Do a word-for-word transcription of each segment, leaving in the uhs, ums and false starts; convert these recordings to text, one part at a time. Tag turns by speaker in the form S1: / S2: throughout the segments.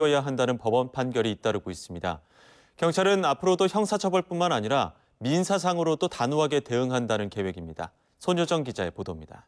S1: 어야 한다는 법원 판결이 잇따르고 있습니다. 경찰은 앞으로도 형사처벌뿐만 아니라 민사상으로도 단호하게 대응한다는 계획입니다. 손효정 기자의 보도입니다.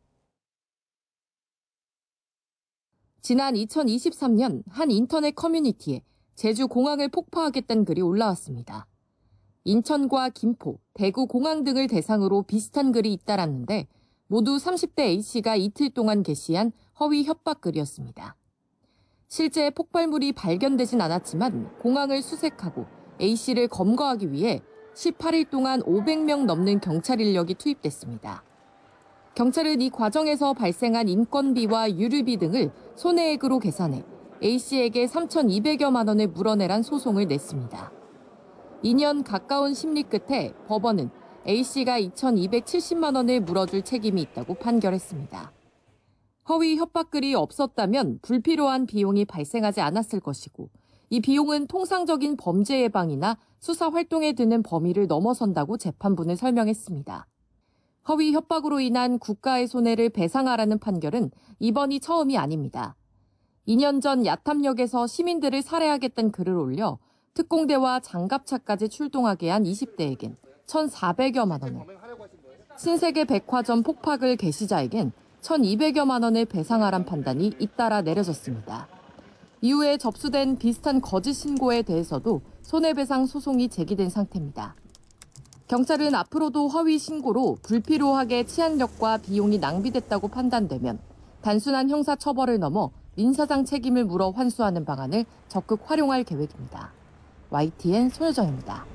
S2: 지난 이천이십삼 년 한 인터넷 커뮤니티에 제주 공항을 폭파하겠다는 글이 올라왔습니다. 인천과 김포, 대구 공항 등을 대상으로 비슷한 글이 잇따랐는데 모두 삼십 대 A씨가 이틀 동안 게시한 허위 협박 글이었습니다. 실제 폭발물이 발견되진 않았지만 공항을 수색하고 A씨를 검거하기 위해 십팔 일 동안 오백 명 넘는 경찰 인력이 투입됐습니다. 경찰은 이 과정에서 발생한 인건비와 유류비 등을 손해액으로 계산해 A씨에게 삼천이백여만 원을 물어내란 소송을 냈습니다. 이 년 가까운 심리 끝에 법원은 A씨가 이천이백칠십만 원을 물어줄 책임이 있다고 판결했습니다. 허위 협박글이 없었다면 불필요한 비용이 발생하지 않았을 것이고 이 비용은 통상적인 범죄 예방이나 수사 활동에 드는 범위를 넘어선다고 재판부는 설명했습니다. 허위 협박으로 인한 국가의 손해를 배상하라는 판결은 이번이 처음이 아닙니다. 이 년 전 야탐역에서 시민들을 살해하겠다는 글을 올려 특공대와 장갑차까지 출동하게 한 이십 대에겐 천사백여만 원을, 신세계 백화점 폭파글 게시자에겐 천이백여만 원을 배상하란 판단이 잇따라 내려졌습니다. 이후에 접수된 비슷한 거짓 신고에 대해서도 손해배상 소송이 제기된 상태입니다. 경찰은 앞으로도 허위 신고로 불필요하게 치안력과 비용이 낭비됐다고 판단되면 단순한 형사 처벌을 넘어 민사상 책임을 물어 환수하는 방안을 적극 활용할 계획입니다. 와이티엔 손효정입니다.